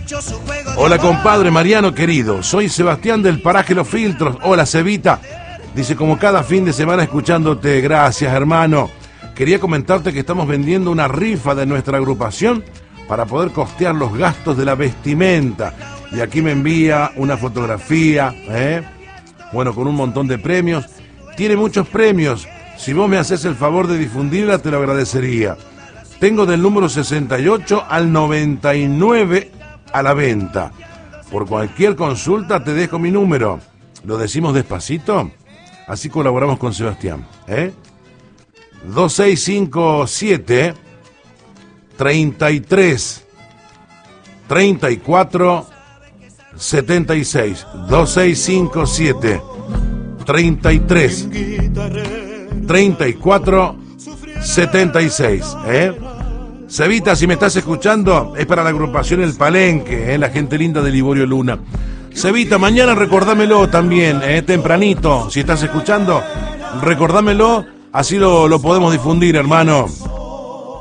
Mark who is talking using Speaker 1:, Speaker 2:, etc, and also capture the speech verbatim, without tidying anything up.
Speaker 1: Hola, compadre Mariano querido, soy Sebastián del paraje Los Filtros. Hola, Cevita. Dice, como cada fin de semana escuchándote. Gracias, hermano. Quería comentarte que estamos vendiendo una rifa de nuestra agrupación para poder costear los gastos de la vestimenta. Y aquí me envía una fotografía, ¿eh? Bueno, con un montón de premios. Tiene muchos premios. Si vos me haces el favor de difundirla, te lo agradecería. Tengo del número sesenta y ocho al noventa y nueve a la venta. Por cualquier consulta te dejo mi número. ¿Lo decimos despacito? Así colaboramos con Sebastián, ¿eh? dos seis cinco siete, treinta y tres, treinta y cuatro, setenta y seis. dos seis cinco siete, treinta y tres, treinta y cuatro, setenta y seis, ¿eh? Cevita, si me estás escuchando, es para la agrupación El Palenque, ¿eh? La gente linda de Liborio Luna. Cevita, mañana recordámelo también, ¿eh? Tempranito, si estás escuchando, recordámelo, así lo, lo podemos difundir, hermano.